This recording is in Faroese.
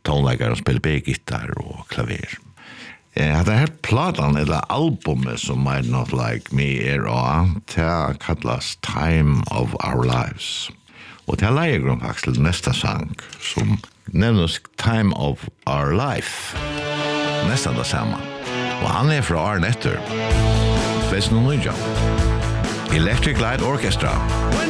tonläggare och spelar gitarr och klaver. Det här platan eller albumet som Might Not Like Me det kallas Time of Our Lives. Och det här lägger faktiskt till nästa sång som nämns Time of Our Life. Nästan det samma. Och han är från Arnetter. Electric Light Orchestra.